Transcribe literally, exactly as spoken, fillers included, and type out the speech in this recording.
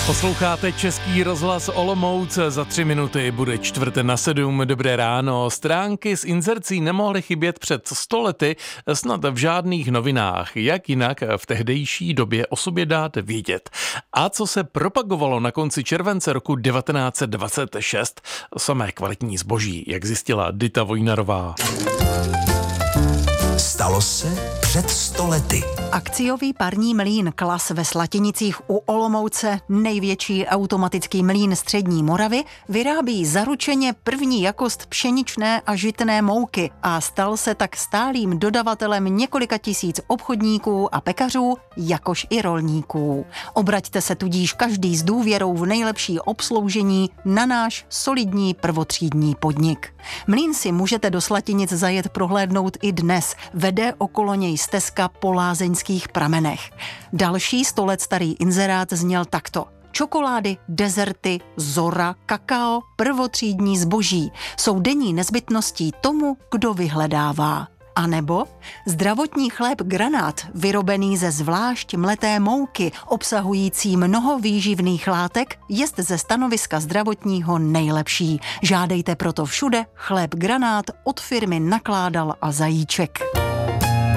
Posloucháte Český rozhlas Olomouc, za tři minuty bude čtvrt na sedm. Dobré ráno. Stránky s inzercí nemohly chybět před sto lety snad v žádných novinách. Jak jinak v tehdejší době o sobě dát vědět? A co se propagovalo na konci července roku devatenáct set dvacet šest? Samé kvalitní zboží, jak zjistila Dita Vojnarová. Stalo se před sto lety. Akciový parní mlýn Klas ve Slatinicích u Olomouce, největší automatický mlýn střední Moravy, vyrábí zaručeně první jakost pšeničné a žitné mouky a stal se tak stálým dodavatelem několika tisíc obchodníků a pekařů, jakož i rolníků. Obraťte se tudíž každý s důvěrou v nejlepší obsloužení na náš solidní prvotřídní podnik. Mlýn si můžete do Slatinic zajet prohlédnout i dnes. Vede okolo něj stezka po lázeňských pramenech. Další sto let starý inzerát zněl takto. Čokolády, dezerty, zora, kakao, prvotřídní zboží jsou denní nezbytností tomu, kdo vyhledává. A nebo zdravotní chléb Granát, vyrobený ze zvlášť mleté mouky, obsahující mnoho výživných látek, jest ze stanoviska zdravotního nejlepší. Žádejte proto všude chléb Granát od firmy Nakládal a Zajíček.